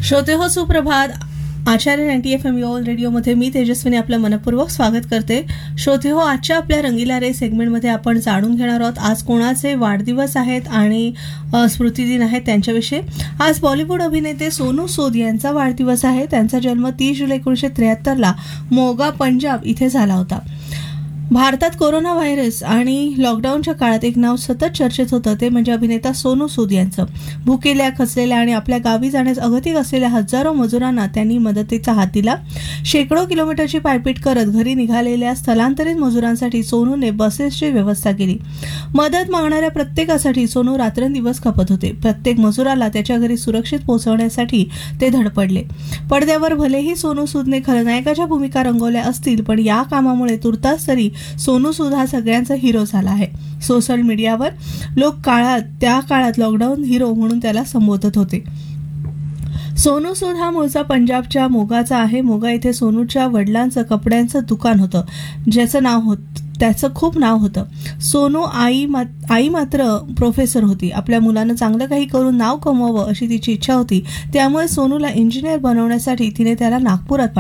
श्रोते हो, सुप्रभात. आचार्य 90 FM ऑल रेडिओमध्ये मी तेजस्विनी आपलं मनपूर्वक स्वागत करते. श्रोते हो, आजच्या आपल्या रंगीला रे सेगमेंटमध्ये आपण जाणून घेणार आहोत आज कोणाचे वाढदिवस आहेत आणि स्मृतिदिन आहेत त्यांच्याविषयी. आज बॉलिवूड अभिनेते सोनू सूद यांचा वाढदिवस आहे. त्यांचा जन्म 30 जुलै 1973 मोगा, पंजाब इथे झाला होता. भारतात कोरोना व्हायरस आणि लॉकडाऊनच्या काळात एक नाव सतत चर्चेत होतं, ते म्हणजे अभिनेता सोनू सूद यांचं. भुकेल्या, खचलेल्या आणि आपल्या गावी जाण्यास अगतिक असलेल्या हजारो मजुरांना त्यांनी मदतीचा हात दिला. शेकडो किलोमीटरची पायपीट करत घरी निघालेल्या स्थलांतरित मजुरांसाठी सोनूने बसेसची व्यवस्था केली. मदत मागणाऱ्या प्रत्येकासाठी सोनू रात्रंदिवस खपत होते. प्रत्येक मजुराला त्याच्या घरी सुरक्षित पोहोचवण्यासाठी ते धडपडले. पडद्यावर भलेही सोनू सूदने खलनायकाच्या भूमिका रंगवल्या असतील, पण या कामामुळे तुर्तास तरी सोनू सूद हा सगळ्यांचा हिरो झाला आहे. सोशल मीडियावर लोक त्या काळात लॉकडाऊन हिरो म्हणून त्याला संबोधत होते. सोनू सूद हा मूळचा पंजाबच्या मोगाचा आहे. मोगा इथे सोनूच्या वडिलांचं कपड्यांचं दुकान होतं, त्याचं खूप नाव होतं. सोनू आई मात्र प्रोफेसर होती. आपल्या मुलानं चांगलं काही करून नाव कमवावं अशी तिची इच्छा होती. त्यामुळे सोनूला इंजिनियर बनवण्यासाठी तिने त्याला नागपुरात